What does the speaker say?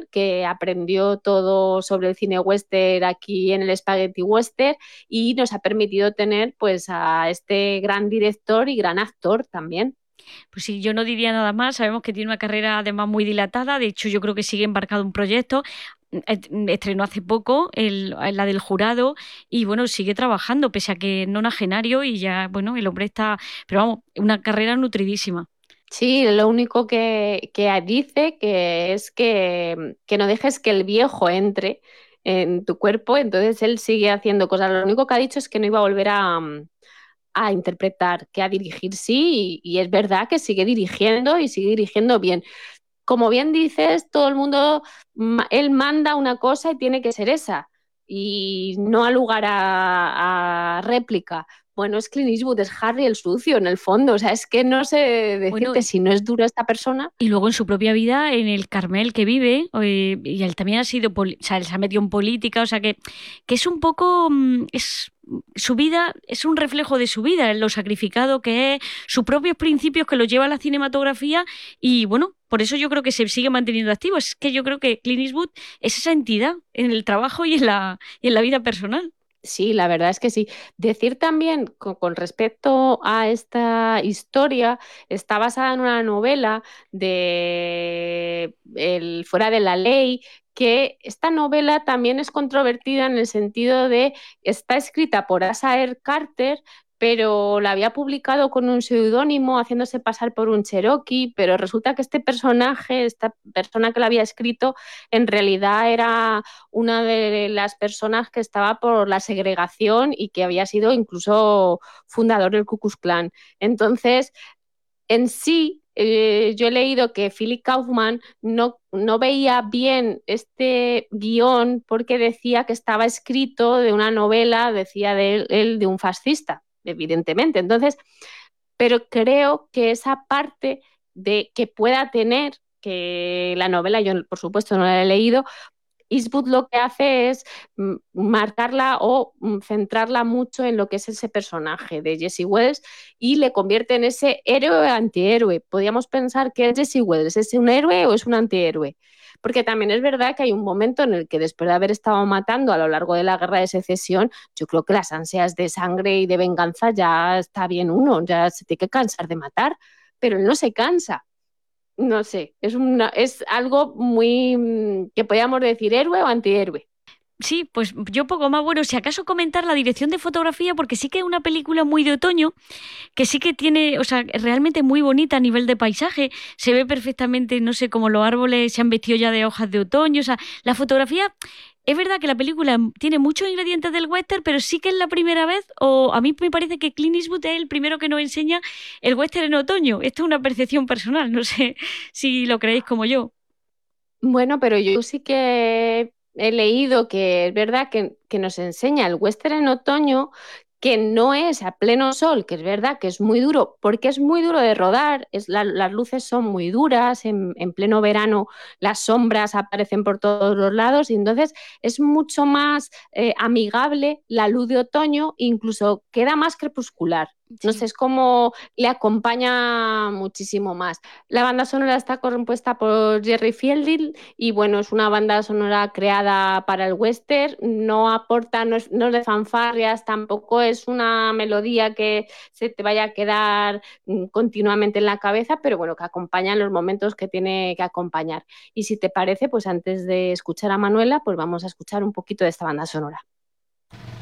Manuel, que aprendió todo sobre el cine western aquí en el Spaghetti Western y nos ha permitido tener pues a este gran director y gran actor también. Pues sí, yo no diría nada más. Sabemos que tiene una carrera además muy dilatada. De hecho, yo creo que sigue embarcado en un proyecto. Estrenó hace poco la del jurado y bueno, sigue trabajando pese a que no nonagenario y ya, bueno, el hombre está, pero vamos, una carrera nutridísima. Sí, lo único que dice que es que no dejes que el viejo entre en tu cuerpo, entonces él sigue haciendo cosas. Lo único que ha dicho es que no iba a volver a interpretar, que a dirigir sí, y es verdad que sigue dirigiendo bien. Como bien dices, todo el mundo, él manda una cosa y tiene que ser esa, y no ha lugar a réplica. Bueno, es Clint Eastwood, es Harry el sucio en el fondo, o sea, es que no sé Bueno, decirte si no es duro esta persona. y luego en su propia vida, en el Carmel que vive, y él también ha sido, o sea, él se ha metido en política, o sea que es un poco, su vida es un reflejo de su vida, lo sacrificado que es, sus propios principios que los lleva a la cinematografía y bueno, por eso yo creo que se sigue manteniendo activo. Es que yo creo que Clint Eastwood es esa entidad en el trabajo y en la vida personal. Sí, la verdad es que sí. Decir también con respecto a esta historia, está basada en una novela de el Fuera de la Ley, que esta novela también es controvertida en el sentido de está escrita por Asa R. Carter, pero la había publicado con un seudónimo, haciéndose pasar por un cherokee, pero resulta que este personaje, esta persona que la había escrito, en realidad era una de las personas que estaba por la segregación y que había sido incluso fundador del Ku Klux Klan. Entonces, en sí, yo he leído que Philip Kaufman no veía bien este guión porque decía que estaba escrito de una novela, decía de él de un fascista, evidentemente. Entonces, pero creo que esa parte de que pueda tener, que la novela yo por supuesto no la he leído, Eastwood lo que hace es marcarla o centrarla mucho en lo que es ese personaje de Jesse Wells y le convierte en ese héroe antihéroe. Podríamos pensar que es Jesse Wells, ¿es un héroe o es un antihéroe? Porque también es verdad que hay un momento en el que después de haber estado matando a lo largo de la guerra de secesión, yo creo que las ansias de sangre y de venganza ya está bien uno, ya se tiene que cansar de matar, pero él no se cansa. No sé, es algo muy que podríamos decir héroe o antihéroe. Sí, pues yo poco más. Bueno, si acaso comentar la dirección de fotografía, porque sí que es una película muy de otoño, que sí que tiene, o sea, realmente muy bonita a nivel de paisaje. Se ve perfectamente, no sé, como los árboles se han vestido ya de hojas de otoño. O sea, la fotografía, es verdad que la película tiene muchos ingredientes del western, pero sí que es la primera vez, o a mí me parece que Clint Eastwood es el primero que nos enseña el western en otoño. Esto es una percepción personal, no sé si lo creéis como yo. Bueno, pero yo sí que he leído que es verdad que nos enseña el western en otoño, que no es a pleno sol, que es verdad que es muy duro, porque es muy duro de rodar, las luces son muy duras, en pleno verano las sombras aparecen por todos los lados y entonces es mucho más amigable la luz de otoño, incluso queda más crepuscular. No sé, Sí. es como le acompaña muchísimo más. La banda sonora está compuesta por Jerry Fielding y bueno, es una banda sonora creada para el western, no aporta, no es de fanfarrias, tampoco es una melodía que se te vaya a quedar continuamente en la cabeza, pero bueno, que acompaña en los momentos que tiene que acompañar. Y si te parece, pues antes de escuchar a Manuela, pues vamos a escuchar un poquito de esta banda sonora.